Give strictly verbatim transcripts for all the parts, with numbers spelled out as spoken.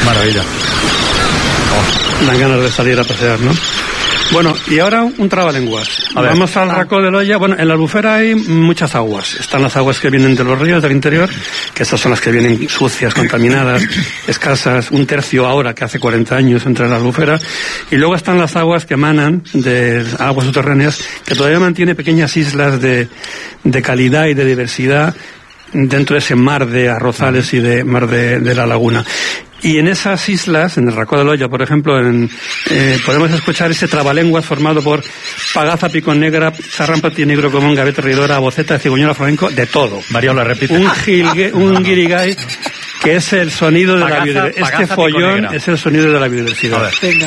maravilla. Oh. Dan ganas de salir a pasear, ¿no? Bueno, y ahora un trabalenguas. Vamos al Racó de Loya. Bueno, en la Albufera hay muchas aguas. Están las aguas que vienen de los ríos del interior, que estas son las que vienen sucias, contaminadas, escasas, un tercio ahora que hace cuarenta años entre la Albufera. Y luego están las aguas que emanan de aguas subterráneas, que todavía mantiene pequeñas islas de, de calidad y de diversidad dentro de ese mar de arrozales y de mar de, de la laguna. Y en esas islas, en el Racó de Loya, por ejemplo, en, eh, podemos escuchar ese trabalenguas formado por pagaza, picón negra, charrán, patinegro, común, gaveta, ridora, boceta, cigüeñola, flamenco, de todo. Mario la repite. Un, gilgue, un guirigay, que es el sonido de pagaza, la biodiversidad. Este follón es el sonido de la biodiversidad. A ver. Venga.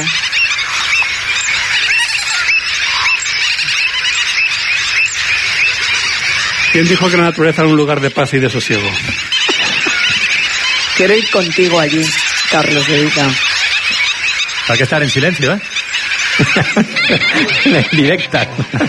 ¿Quién dijo que la naturaleza era un lugar de paz y de sosiego? Quiero ir contigo allí, Carlos Dedica. Hay que estar en silencio, ¿eh? En directa.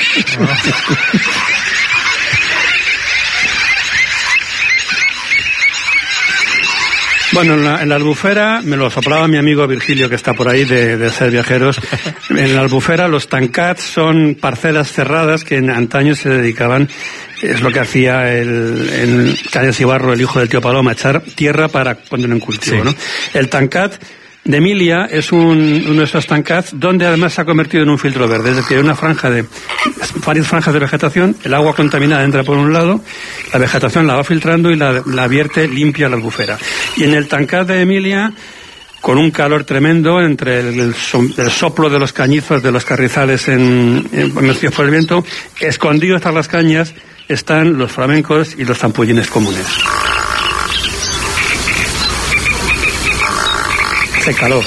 Bueno, en la, en la Albufera, me lo soplaba mi amigo Virgilio, que está por ahí, de, de Ser Viajeros. En la Albufera los tancats son parcelas cerradas que en antaño se dedicaban, es lo que hacía el, el Cañas Ibarro, el hijo del tío Paloma, echar tierra para ponerlo en cultivo, sí. ¿no? El tancat de Emilia es un, uno de esos tancats donde además se ha convertido en un filtro verde, es decir, hay una franja de, varias franjas de vegetación, el agua contaminada entra por un lado, la vegetación la va filtrando y la, la vierte limpia a la Albufera. Y en el tancat de Emilia, con un calor tremendo entre el, el, el soplo de los cañizos de los carrizales en, en, mecidos por el viento, escondidos tras las cañas están los flamencos y los zampullines comunes. Hace calor.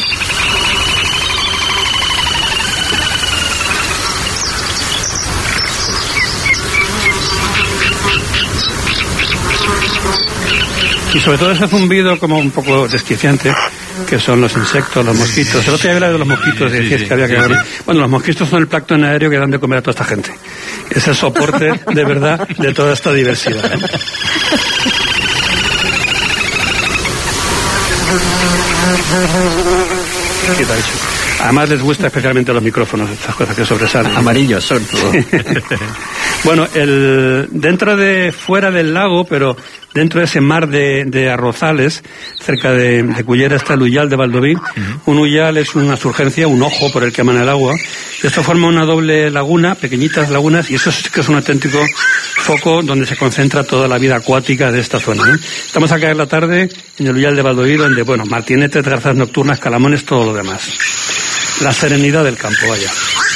Y sobre todo ese zumbido como un poco desquiciante, que son los insectos, los mosquitos. El otro día hablaba de los mosquitos, sí, decías sí, que había sí, que... Sí. Bueno, los mosquitos son el plancton aéreo que dan de comer a toda esta gente. Es el soporte, de verdad, de toda esta diversidad, ¿eh? ¿Qué tal eso? Además les gusta especialmente los micrófonos, estas cosas que sobresalen. Amarillos son todo. Bueno, el, dentro de, fuera del lago, pero dentro de ese mar de, de arrozales, cerca de, de Cullera está el Uyal de Valdoví. Uh-huh. Un uyal es una surgencia, un ojo por el que emana el agua. Esto forma una doble laguna, pequeñitas lagunas, y eso sí que es un auténtico foco donde se concentra toda la vida acuática de esta zona, ¿no? Estamos acá en la tarde en el Uyal de Valdoví, donde, bueno, martinetes, garzas nocturnas, calamones, todo lo demás. La serenidad del campo, vaya.